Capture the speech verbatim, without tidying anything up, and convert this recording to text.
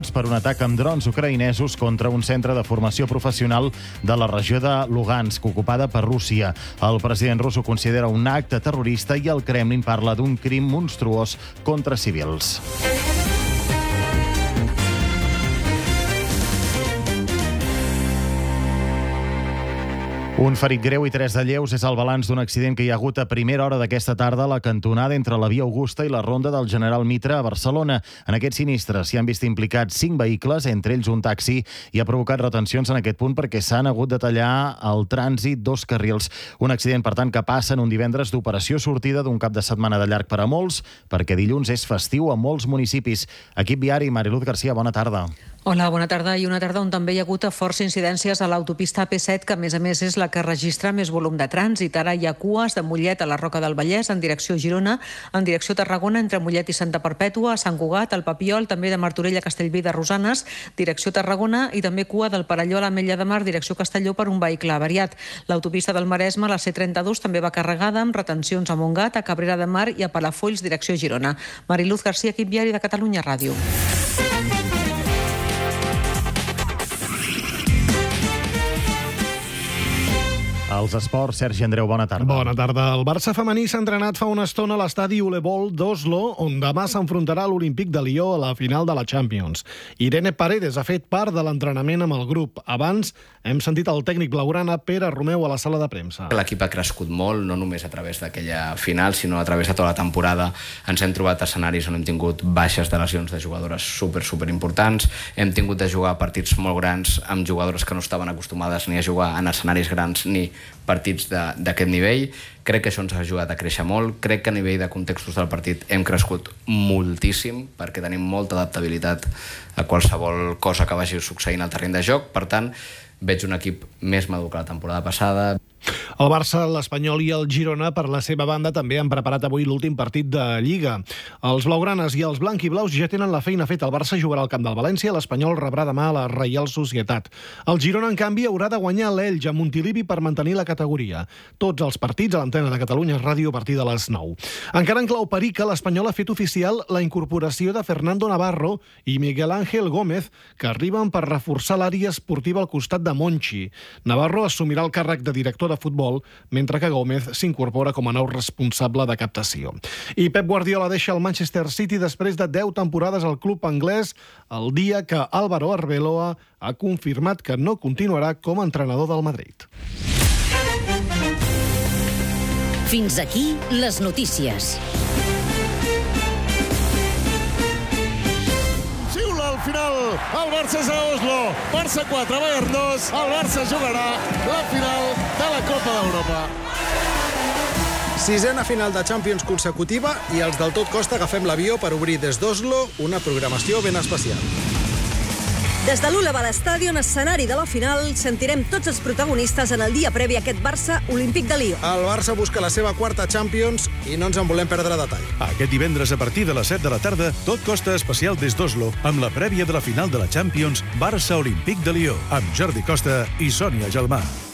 per un atac amb drons ucraïnesos contra un centre de formació professional de la regió de Lugansk, ocupada per Rússia. El president rus ho considera un acte terrorista i el Kremlin parla d'un crim monstruós contra civils. Un ferit greu i tres de lleus és el balanç d'un accident que hi ha hagut a primera hora d'aquesta tarda a la cantonada entre la Via Augusta i la Ronda del General Mitre a Barcelona. En aquest sinistre s'hi han vist implicats cinc vehicles, entre ells un taxi, i ha provocat retencions en aquest punt perquè s'han hagut de tallar el trànsit dos carrils. Un accident, per tant, que passa en un divendres d'operació sortida d'un cap de setmana de llarg per a molts, perquè dilluns és festiu a molts municipis. Equip viari, Mariluz Garcia, bona tarda. Hola, bona tarda. I una tarda on també hi ha hagut força incidències a l'autopista A P set, que a més a més és la que registra més volum de trànsit. Ara hi ha cues de Mollet a la Roca del Vallès en direcció Girona, en direcció Tarragona entre Mollet i Santa Perpètua, a Sant Cugat, al Papiol, també de Martorell a Castellví de Rosanes, direcció Tarragona, i també cua del Perelló a l'Ametlla de Mar, direcció Castelló, per un vehicle avariat. L'autopista del Maresme, la C trenta-dos, també va carregada amb retencions a Montgat, a Cabrera de Mar i a Palafolls, direcció Girona. Mariluz Garcia, equip viari de Catalunya Ràdio. Els esports, Sergi Andreu, bona tarda. Bona tarda. El Barça femení s'ha entrenat fa una estona a l'estadi Ulebol d'Oslo, on demà s'enfrontarà a l'Olímpic de Lió a la final de la Champions. Irene Paredes ha fet part de l'entrenament amb el grup. Abans hem sentit el tècnic blaugrana Pere Romeu a la sala de premsa. L'equip ha crescut molt, no només a través d'aquella final, sinó a través de tota la temporada. Ens hem trobat escenaris on hem tingut baixes de lesions de jugadores super, super importants. Hem tingut de jugar partits molt grans amb jugadores que no estaven acostumades ni a jugar en escenaris grans ni partits d'aquest nivell. Crec que això ens ha ajudat a créixer molt. Crec que a nivell de contextos del partit hem crescut moltíssim perquè tenim molta adaptabilitat a qualsevol cosa que vagi succeint al terreny de joc. Per tant, veig un equip més madur que la temporada passada. El Barça, l'Espanyol i el Girona, per la seva banda, també han preparat avui l'últim partit de Lliga. Els blaugranes i els blanc-i-blaus ja tenen la feina feta. El Barça jugarà al camp del València, l'Espanyol rebrà demà a la Reial Societat. El Girona, en canvi, haurà de guanyar l'Elx a Montilivi per mantenir la categoria. Tots els partits a l'antena de Catalunya Ràdio a partir de les nou. Encara en clau perica, l'Espanyol ha fet oficial la incorporació de Fernando Navarro i Miguel Ángel Gómez, que arriben per reforçar l'àrea esportiva al costat de Monchi. Navarro assumirà el càrrec de director de futbol, mentre que Gómez s'incorpora com a nou responsable de captació. I Pep Guardiola deixa el Manchester City després de deu temporades al club anglès, el dia que Álvaro Arbeloa ha confirmat que no continuarà com a entrenador del Madrid. Fins aquí les notícies. Final, el Barça és a Oslo, Barça quatre, Bayern dos, el Barça jugarà la final de la Copa d'Europa. Sisena final de Champions consecutiva i els del tot costa agafem l'avió per obrir des d'Oslo una programació ben especial. Des de l'Ulebal Stadion, escenari de la final, sentirem tots els protagonistes en el dia previ a aquest Barça Olímpic de Lió. El Barça busca la seva quarta Champions i no ens en volem perdre detall. Aquest divendres a partir de les set de la tarda, tot costa especial des d'Oslo, amb la prèvia de la final de la Champions Barça Olímpic de Lió, amb Jordi Costa i Sònia Gelmà.